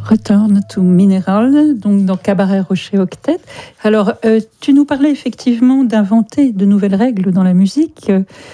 Return to Mineral, donc dans Cabaret Rocher Octet. Alors, tu nous parlais effectivement d'inventer de nouvelles règles dans la musique.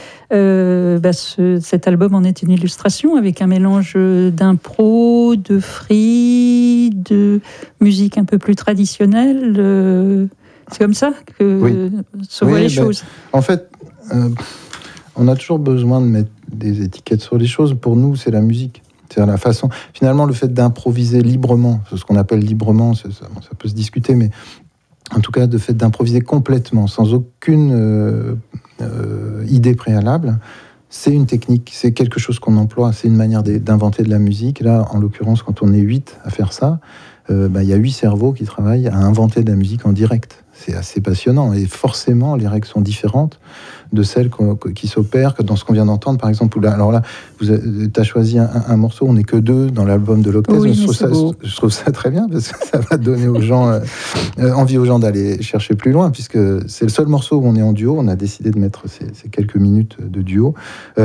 Cet album en est une illustration avec un mélange d'impro, de free, de musique un peu plus traditionnelle. C'est comme ça que se voient les choses. En fait, on a toujours besoin de mettre des étiquettes sur les choses. Pour nous, c'est la musique. C'est la façon. Finalement, le fait d'improviser librement, ce qu'on appelle librement, ça peut se discuter, mais en tout cas, le fait d'improviser complètement, sans aucune idée préalable, c'est une technique, c'est quelque chose qu'on emploie, c'est une manière d'inventer de la musique. Là, en l'occurrence, quand on est 8 à faire ça, il y a 8 cerveaux qui travaillent à inventer de la musique en direct. C'est assez passionnant et forcément les règles sont différentes de celles qui s'opèrent que dans ce qu'on vient d'entendre par exemple. Alors là, tu as choisi un morceau, on n'est que 2 dans l'album de l'Octet. Oui, je trouve ça très bien parce que ça va donner aux gens envie aux gens d'aller chercher plus loin, puisque c'est le seul morceau où on est en duo. On a décidé de mettre ces quelques minutes de duo,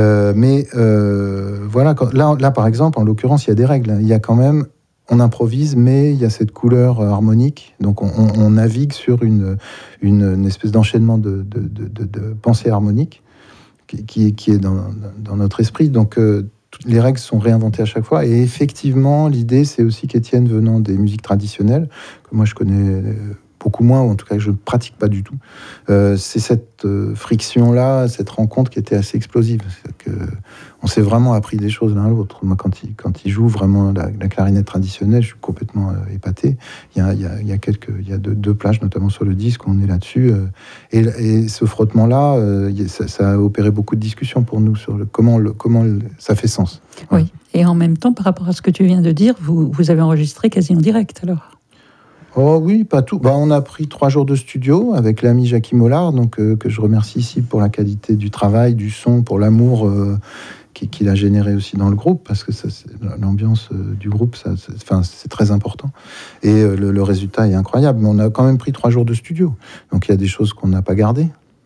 voilà. Là par exemple, en l'occurrence, il y a des règles, il y a quand même, on improvise, mais il y a cette couleur harmonique. Donc, on navigue sur une espèce d'enchaînement de pensée harmonique qui est dans notre esprit. Donc, les règles sont réinventées à chaque fois. Et effectivement, l'idée, c'est aussi qu'Étienne, venant des musiques traditionnelles, que moi je connais beaucoup moins, ou en tout cas que je ne pratique pas du tout, c'est cette friction-là, cette rencontre qui était assez explosive. On s'est vraiment appris des choses l'un à l'autre. Moi, quand il joue vraiment la clarinette traditionnelle, je suis complètement épaté. Il y a deux plages, notamment sur le disque, on est là-dessus. Et ce frottement-là, ça a opéré beaucoup de discussions pour nous sur comment ça fait sens. Oui, et en même temps, par rapport à ce que tu viens de dire, vous avez enregistré quasi en direct, alors? Oh oui, pas tout. On a pris 3 jours de studio avec l'ami Jackie Mollard, donc, que je remercie ici pour la qualité du travail, du son, pour l'amour qu'il a généré aussi dans le groupe, parce que l'ambiance du groupe, c'est très important. Et le résultat est incroyable. Mais on a quand même pris 3 jours de studio. Donc il y a des choses qu'on n'a pas gardées.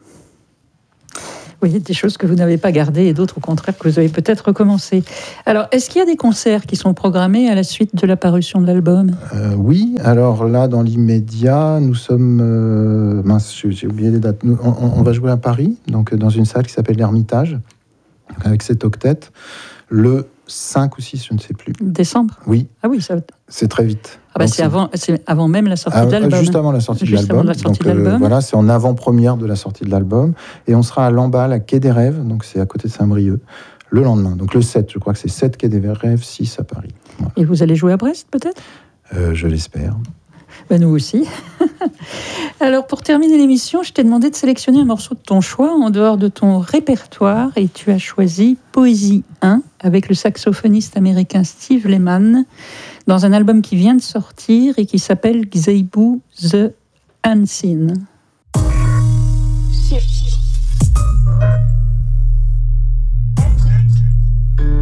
Oui, des choses que vous n'avez pas gardées et d'autres, au contraire, que vous avez peut-être recommencé. Alors, est-ce qu'il y a des concerts qui sont programmés à la suite de la parution de l'album ? Oui, alors là, dans l'immédiat, nous sommes... j'ai oublié les dates. On va jouer à Paris, donc dans une salle qui s'appelle l'Ermitage, avec cet octet, le 5 ou 6, je ne sais plus. Décembre ? Oui. Ah oui, ça... C'est très vite. C'est avant même la sortie de l'album. Juste avant la sortie de l'album. Voilà, c'est en avant-première de la sortie de l'album. Et on sera à Lamballe, à Quai des Rêves, donc c'est à côté de Saint-Brieuc, le lendemain. Donc le 7, je crois que c'est 7 Quai des Rêves, 6 à Paris. Voilà. Et vous allez jouer à Brest, peut-être ? Je l'espère. Nous aussi. Alors, pour terminer l'émission, je t'ai demandé de sélectionner un morceau de ton choix en dehors de ton répertoire, et tu as choisi Poésie 1 avec le saxophoniste américain Steve Lehman dans un album qui vient de sortir et qui s'appelle Xeibu the Unseen.